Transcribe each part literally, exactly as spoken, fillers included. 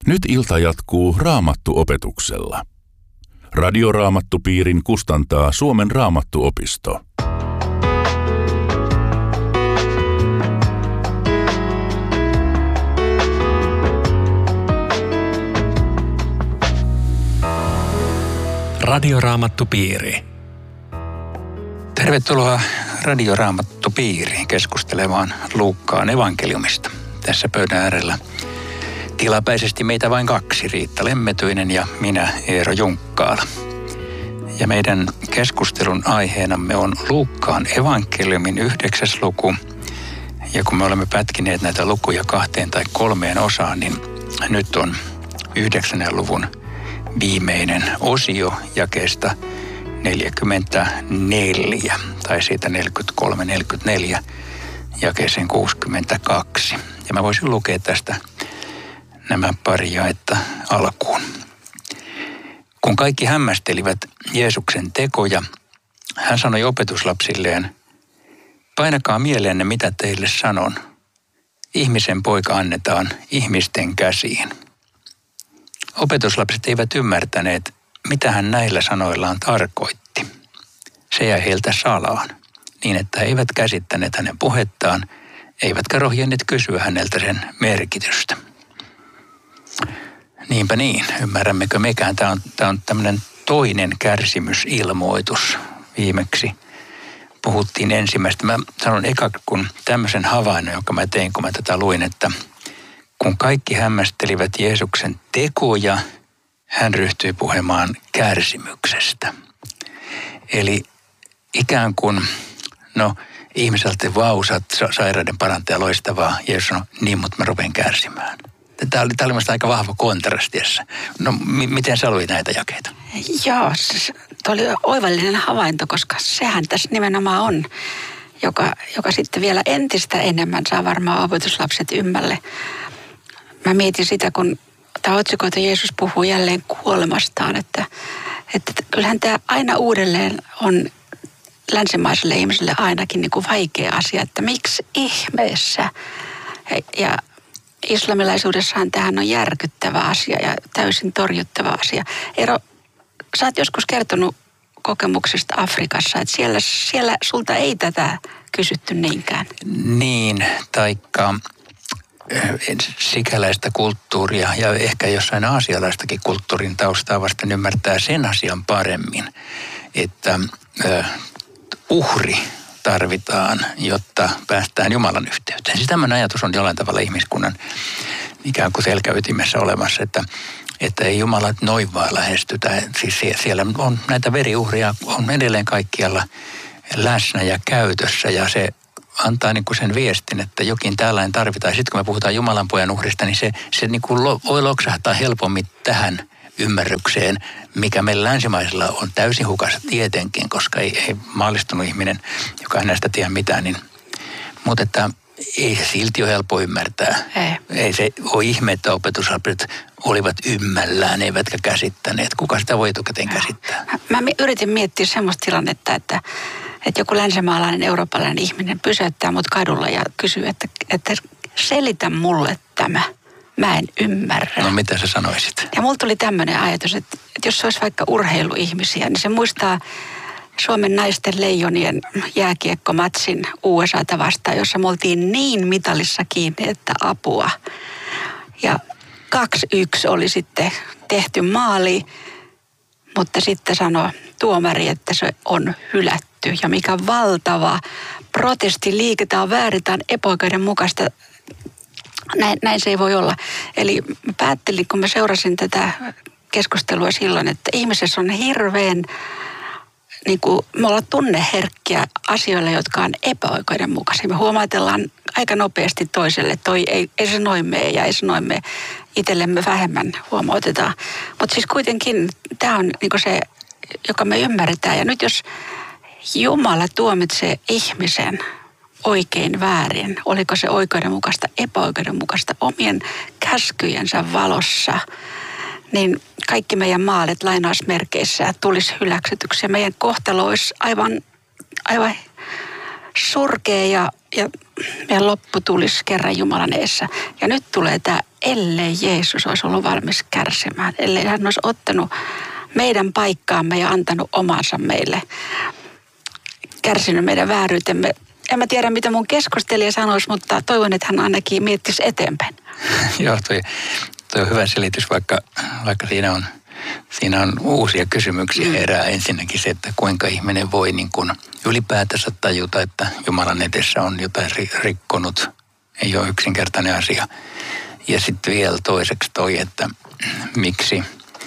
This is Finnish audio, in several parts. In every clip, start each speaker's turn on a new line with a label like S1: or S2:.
S1: Nyt ilta jatkuu Raamattu-opetuksella. Radioraamattupiirin kustantaa Suomen Raamattuopisto.
S2: Radioraamattupiiri. Tervetuloa Radioraamattupiiriin keskustelemaan Luukkaan evankeliumista. Tässä pöydän äärellä tilapäisesti meitä vain kaksi, Riitta Lemmetyinen ja minä, Eero Junkkaala. Ja meidän keskustelun aiheenamme on Luukkaan evankeliumin yhdeksäs luku. Ja kun me olemme pätkineet näitä lukuja kahteen tai kolmeen osaan, niin nyt on yhdeksännen luvun viimeinen osio jakeesta neljäkymmentäneljä, tai siitä neljäkymmentäkolme neljäkymmentäneljä jakeeseen kuusikymmentäkaksi. Ja mä voisin lukea tästä nämä pari jaetta alkuun. Kun kaikki hämmästelivät Jeesuksen tekoja, hän sanoi opetuslapsilleen, painakaa mieleenne, mitä teille sanon. Ihmisen poika annetaan ihmisten käsiin. Opetuslapset eivät ymmärtäneet, mitä hän näillä sanoillaan tarkoitti. Se jäi heiltä salaan, niin että he eivät käsittäneet hänen puhettaan, eivätkä rohjenneet kysyä häneltä sen merkitystä. Niinpä niin, ymmärrämmekö mekään. Tämä on, tämä on tämmöinen toinen kärsimysilmoitus. Viimeksi puhuttiin ensimmäistä. Mä sanon eka, kun tämmöisen havainnon, jonka mä tein, kun mä tätä luin, että kun kaikki hämmästelivät Jeesuksen tekoja, hän ryhtyi puhumaan kärsimyksestä. Eli ikään kuin, no ihmiseltä vausat, sairauden parantaja, loistavaa. Jeesus sanoi, niin, mutta mä rupean kärsimään. Tämä oli, tämä oli minusta aika vahva kontrasti. No, m- miten sä luit näitä jakeita?
S3: Joo, se oli oivallinen havainto, koska sehän tässä nimenomaan on, joka, joka sitten vielä entistä enemmän saa varmaan opetuslapset ymmälle. Mä mietin sitä, kun tämä otsikoita Jeesus puhuu jälleen kuolemastaan, että, että kyllähän tämä aina uudelleen on länsimaiselle ihmiselle ainakin niin kuin vaikea asia, että miksi ihmeessä. Ja islamilaisuudessahan tämähän on järkyttävä asia ja täysin torjuttava asia. Eero, sä oot joskus kertonut kokemuksista Afrikassa, että siellä, siellä sulta ei tätä kysytty niinkään.
S2: Niin, taikka sikäläistä kulttuuria ja ehkä jossain aasialaistakin kulttuurin taustaa vasten ymmärtää sen asian paremmin, että ö, uhri tarvitaan, jotta päästään Jumalan yhteyteen. Siis tämmöinen ajatus on jollain tavalla ihmiskunnan ikään kuin selkäytimessä olemassa, että, että ei Jumala noin vaan lähestytä. Siis siellä on näitä veriuhria, on edelleen kaikkialla läsnä ja käytössä ja se antaa niin kuin sen viestin, että jokin tällainen tarvitaan. Sitten kun me puhutaan Jumalan pojan uhrista, niin se, se niin kuin voi loksahtaa helpommin tähän ymmärrykseen, mikä meillä länsimaisilla on täysin hukassa tietenkin, koska ei, ei maallistunut ihminen, joka ei näistä tiedä mitään. Niin, mutta että ei se silti ole helppo ymmärtää.
S3: Ei,
S2: ei se ole ihme, että opetuslapset olivat ymmällään, eivätkä käsittäneet. Kuka sitä voi etukäteen käsittää?
S3: Mä yritin miettiä semmoista tilannetta, että että joku länsimaalainen, eurooppalainen ihminen pysäyttää mut kadulla ja kysyy, että, että selitä mulle tämä. Mä en ymmärrä.
S2: No mitä sä sanoisit?
S3: Ja mulla tuli tämmöinen ajatus, että, että jos se olisi vaikka urheiluihmisiä, niin se muistaa Suomen naisten leijonien jääkiekkomatsin U S A:ta vastaan, jossa me oltiin niin mitalissa kiinni, että apua. Ja kaksi yksi oli sitten tehty maali, mutta sitten sanoi tuomari, että se on hylätty. Ja mikä valtava protestiliike, tämä on väärin, tämä on epäoikeudenmukaista. Näin, näin se ei voi olla. Eli mä päättelin, kun mä seurasin tätä keskustelua silloin, että ihmisessä on hirveän, niin kuin me ollaan tunneherkkiä asioille, jotka on epäoikeudenmukaisia. Me huomaatellaan aika nopeasti toiselle, että toi ei, ei se noin mene ja ei se noin mene. Itsellemme vähemmän huomautetaan. Mutta siis kuitenkin tämä on niin kuin se, joka me ymmärretään. Ja nyt jos Jumala tuomitsee ihmisen oikein väärin, oliko se oikeudenmukaista, epäoikeudenmukaista omien käskyjensä valossa, niin kaikki meidän maalit lainausmerkeissä tulisi hyläksytyksi ja meidän kohtalo olisi aivan, aivan surkea ja, ja meidän loppu tulisi kerran Jumalan edessä. Ja nyt tulee tämä, ellei Jeesus olisi ollut valmis kärsimään, ellei hän olisi ottanut meidän paikkaamme ja antanut omansa meille, kärsinyt meidän vääryytemme. En mä tiedä, mitä mun keskustelija sanoisi, mutta toivon, että hän ainakin miettisi eteenpäin.
S2: Joo, toi, toi on hyvä selitys, vaikka, vaikka siinä on, siinä on uusia kysymyksiä herää. Ensinnäkin se, että kuinka ihminen voi niin kuin ylipäätänsä tajuta, että Jumalan edessä on jotain rikkonut. Ei ole yksinkertainen asia. Ja sitten vielä toiseksi toi, että miksi,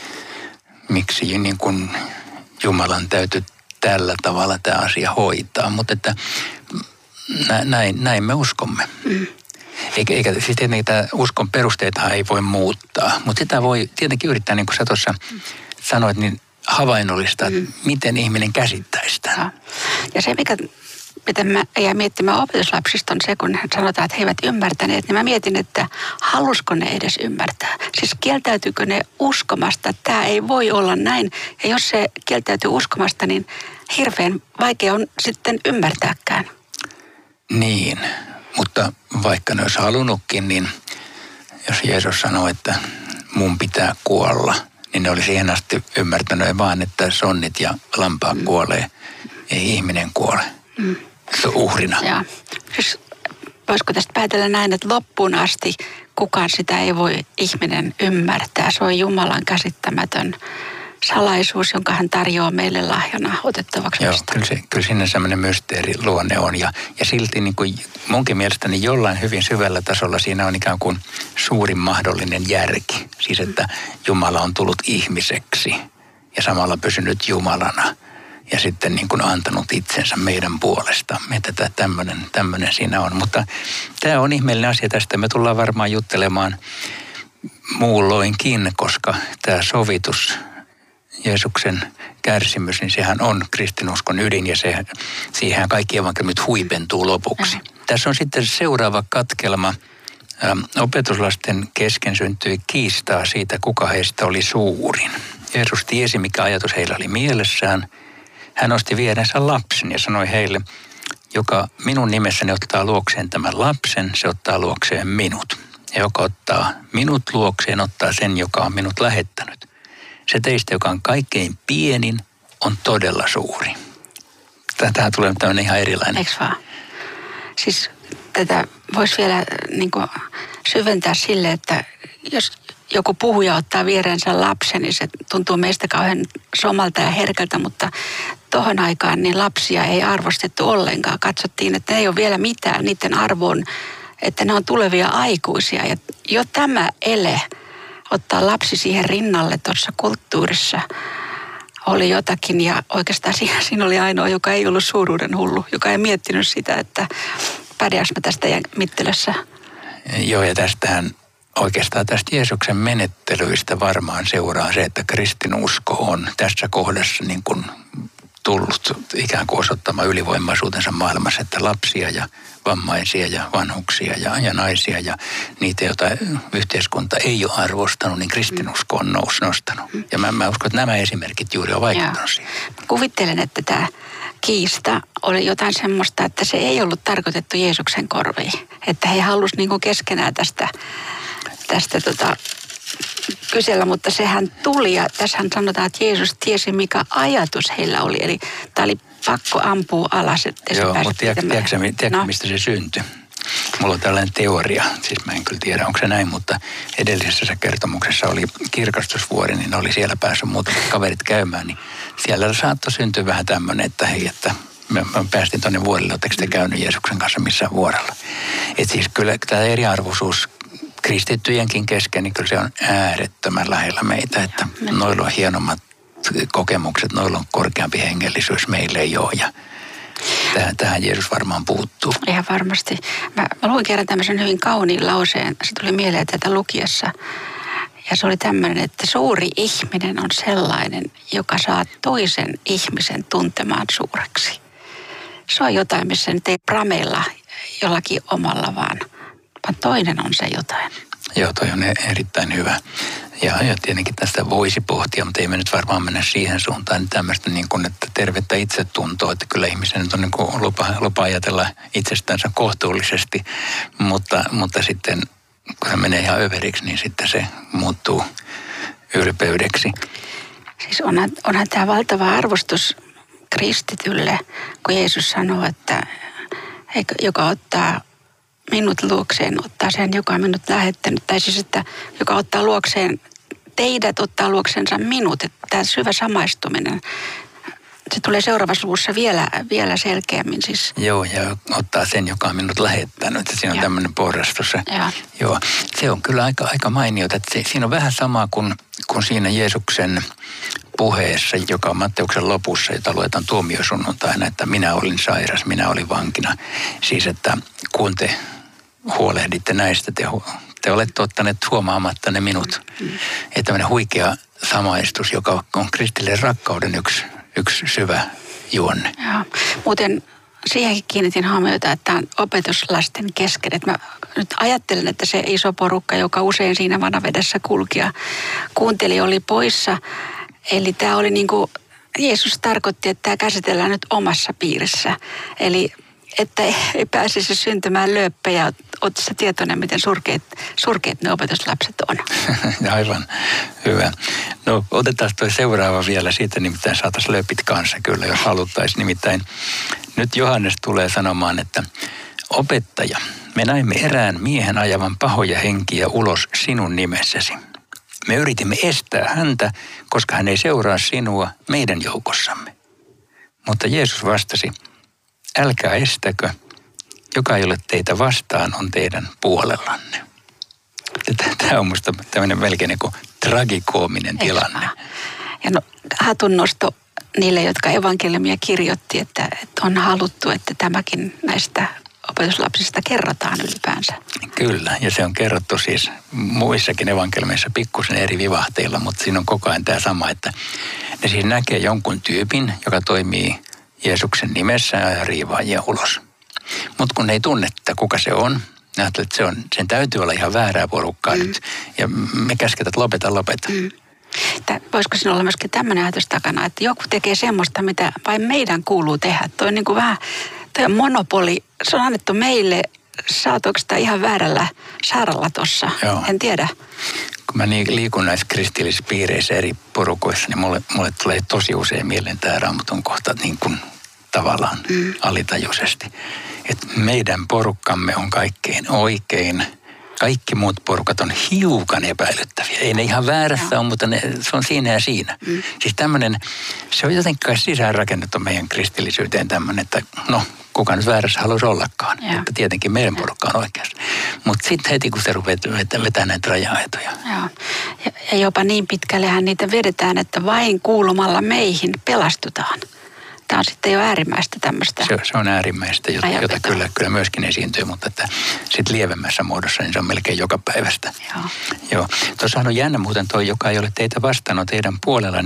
S2: miksi niin kuin Jumalan täytyy tällä tavalla tämä asia hoitaa. Mutta että näin, näin me uskomme. Mm. Eikä, eikä siis tietenkin tämä uskon perusteita ei voi muuttaa, mutta sitä voi tietenkin yrittää, niin kuin sä tuossa sanoit, niin havainnollistaa, mm. miten ihminen käsittää sitä.
S3: Ja se, mikä, mitä mä jäin miettimään opetuslapsista on se, kun sanotaan, että he eivät ymmärtäneet, niin mä mietin, että halusko ne edes ymmärtää. Siis kieltäytyykö ne uskomasta, että tämä ei voi olla näin. Ja jos se kieltäytyy uskomasta, niin hirveän vaikea on sitten ymmärtääkään.
S2: Niin, mutta vaikka ne olisi halunnutkin, niin jos Jeesus sanoo, että mun pitää kuolla, niin ne oli siihen asti ymmärtänyt vaan, että sonnit ja lampaat mm. kuolee, ei ihminen kuole. Mm. Se on uhrina.
S3: Ja, siis voisiko tästä päätellä näin, että loppuun asti kukaan sitä ei voi ihminen ymmärtää. Se on Jumalan käsittämätön salaisuus, jonka hän tarjoaa meille lahjana otettavaksi.
S2: Joo, kyllä, se, kyllä sinne semmoinen mysteeriluonne on. Ja, ja silti niin kuin munkin mielestäni jollain hyvin syvällä tasolla siinä on ikään kuin suurin mahdollinen järki. Siis että Jumala on tullut ihmiseksi ja samalla pysynyt Jumalana. Ja sitten niin kuin antanut itsensä meidän puolestamme. Että tämmöinen, tämmöinen siinä on. Mutta tämä on ihmeellinen asia tästä. Me tullaan varmaan juttelemaan muulloinkin, koska tämä sovitus, Jeesuksen kärsimys, niin sehän on kristinuskon ydin ja se, siihen kaikki evankeliumit huipentuu lopuksi. Mm. Tässä on sitten seuraava katkelma. Ä, opetuslasten kesken syntyi kiistaa siitä, kuka heistä oli suurin. Jeesus tiesi, mikä ajatus heillä oli mielessään. Hän nosti vierensä lapsen ja sanoi heille, joka minun nimessäni ottaa luokseen tämän lapsen, se ottaa luokseen minut. Ja joka ottaa minut luokseen, ottaa sen, joka on minut lähettänyt. Se teistä, joka on kaikkein pienin, on todella suuri. Tähän tulee tämmöinen ihan erilainen.
S3: Eikö vaan? Siis tätä voisi vielä niin kuin syventää sille, että jos joku puhuja ottaa vierensä lapsen, niin se tuntuu meistä kauhean somalta ja herkältä, mutta tohon aikaan niin lapsia ei arvostettu ollenkaan. Katsottiin, että ne ei ole vielä mitään, niiden arvoon, että ne on tulevia aikuisia. Ja jo tämä ele, ottaa lapsi siihen rinnalle tuossa kulttuurissa, oli jotakin. Ja oikeastaan siinä, siinä oli ainoa, joka ei ollut suuruuden hullu, joka ei miettinyt sitä, että pärjääs mä tästä mittelössä.
S2: Joo, ja tästähän oikeastaan tästä Jeesuksen menettelyistä varmaan seuraa se, että kristinusko on tässä kohdassa niin kuin tullut ikään kuin osoittamaan ylivoimaisuutensa maailmassa, että lapsia ja vammaisia ja vanhuksia ja, ja naisia ja niitä, joita yhteiskunta ei ole arvostanut, niin kristinusko on nous, nostanut. Ja mä, mä uskon, että nämä esimerkit juuri on vaikuttanut siihen.
S3: Kuvittelen, että tämä kiista oli jotain semmoista, että se ei ollut tarkoitettu Jeesuksen korviin. Että he halusivat niin kuin keskenään tästä, tästä tota, kysellä, mutta sehän tuli ja tässähän sanotaan, että Jeesus tiesi, mikä ajatus heillä oli. Eli tämä oli pakko ampua alas, että
S2: Joo, mutta tiedätkö, tiedätkö no. mistä se syntyi? Mulla on tällainen teoria, siis mä en kyllä tiedä, onko se näin, mutta edellisessä kertomuksessa oli kirkastusvuori, niin oli siellä päässyt muutamat kaverit käymään, niin siellä saattoi syntyä vähän tämmöinen, että hei, että mä, mä päästin tuonne vuorelle, oletteko te käynyt Jeesuksen kanssa missään vuorella? Että siis kyllä tämä eriarvoisuus kristittyjenkin kesken, niin kyllä se on äärettömän lähellä meitä, että noilla on hienommat kokemukset, noilla on korkeampi hengellisyys, meillä ei ole ja tähän, tähän Jeesus varmaan puuttuu.
S3: Ihan varmasti. Mä, mä luin kerran tämmöisen hyvin kauniin lauseen, se tuli mieleen tätä lukiessa ja se oli tämmöinen, että suuri ihminen on sellainen, joka saa toisen ihmisen tuntemaan suureksi. Se on jotain, missä nyt ei prameilla jollakin omalla vaan, vaan toinen on se jotain.
S2: Joo, toi on erittäin hyvä. Ja, ja tietenkin tästä voisi pohtia, mutta ei me nyt varmaan mennä siihen suuntaan. Tämmöistä niin kuin, että tervettä itsetuntoa, että kyllä ihmisen nyt on niin kuin lupa, lupa ajatella itsestänsä kohtuullisesti, mutta, mutta sitten kun se menee ihan överiksi, niin sitten se muuttuu ylpeydeksi.
S3: Siis onhan, onhan tämä valtava arvostus kristitylle, kun Jeesus sanoo, että joka ottaa minut luokseen, ottaa sen, joka on minut lähettänyt. Tai siis, että joka ottaa luokseen teidät, ottaa luoksensa minut. Että tämä syvä samaistuminen, se tulee seuraavassa luvussa vielä, vielä selkeämmin. Siis.
S2: Joo, ja ottaa sen, joka on minut lähettänyt. Siinä on ja. tämmöinen porrastus. Ja. Joo, se on kyllä aika, aika mainiota. Että se, siinä on vähän sama kuin, kuin siinä Jeesuksen puheessa, joka on Matteuksen lopussa, jota luetaan tuomiosunnuntaina, että minä olin sairas, minä olin vankina. Siis, että kun te huolehditte näistä, te, te olette ottaneet huomaamatta ne minut. Mm. Että tämmöinen huikea samaistus, joka on kristillisen rakkauden yksi, yksi syvä juonne.
S3: Joo. Muuten siihenkin kiinnitin huomiota, että on opetuslasten kesken. Että mä nyt ajattelen, että se iso porukka, joka usein siinä vanavedessä kulki ja kuunteli, oli poissa. Eli tämä oli niin kuin, Jeesus tarkoitti, että tämä käsitellään nyt omassa piirissä. Eli että ei pääsisi syntymään lööppejä. Oletko sä tietoinen, miten surkeat, surkeat ne opetuslapset on?
S2: Aivan hyvä. No otetaan toi seuraava vielä. Siitä nimittäin saataisiin lööpit kanssa kyllä, jos haluttaisiin. Nimittäin nyt Johannes tulee sanomaan, että opettaja, me näimme erään miehen ajavan pahoja henkiä ulos sinun nimessäsi. Me yritimme estää häntä, koska hän ei seuraa sinua meidän joukossamme. Mutta Jeesus vastasi, älkää estäkö, joka ei ole teitä vastaan, on teidän puolellanne. Tämä on musta tämmöinen melkein niin kuin tragikoominen tilanne.
S3: Ja no, hatunnosto niille, jotka evankeliumia kirjoitti, että, että on haluttu, että tämäkin näistä opetuslapsista kerrotaan ylipäänsä.
S2: Kyllä, ja se on kerrottu siis muissakin evankeliumissa pikkusen eri vivahteilla, mutta siinä on koko ajan tämä sama, että ne siis näkee jonkun tyypin, joka toimii Jeesuksen nimessä ja riivaajia ulos. Mutta kun ne ei tunne, että kuka se on, ne ajattelee, että se on, sen täytyy olla ihan väärää porukkaa mm. nyt. Ja me käsketään, että lopeta, lopeta. Mm.
S3: Tää, voisiko siinä olla myöskin tämmöinen ajatus takana, että joku tekee semmoista, mitä vain meidän kuuluu tehdä. Toi on niin kuin vähän, toi on monopoli. Se on annettu meille, saatoiko sitä ihan väärällä saaralla tossa? Joo. En tiedä.
S2: Kun mä liikun näissä kristillisissä piireissä eri porukoissa, niin mulle, mulle tulee tosi usein mieleen tämä Raamatun kohta niin kuin tavallaan mm. alitajuisesti. Että meidän porukkamme on kaikkein oikein. Kaikki muut porukat on hiukan epäilyttäviä. Ei ne ihan väärässä ole, mutta ne, se on siinä ja siinä. Mm. Siis tämmöinen, se on jotenkin kai sisäänrakennettu meidän kristillisyyteen tämmöinen, että no, kuka nyt väärässä haluaisi ollakaan. Ja. Että tietenkin meidän porukka on oikeassa. Mutta sitten heti, kun se rupeaa vetää näitä raja-aitoja.
S3: Joo. Ja, ja jopa niin pitkällehän niitä vedetään, että vain kuulumalla meihin pelastutaan. Tämä on sitten jo äärimmäistä tämmöistä.
S2: Se, se on äärimmäistä, jota, jota kyllä, kyllä myöskin esiintyy, mutta että sitten lievemmässä muodossa, niin se on melkein joka päivästä.
S3: Joo.
S2: Joo. Tuossahan on jännä muuten toi, joka ei ole teitä vastaan, on teidän puolella.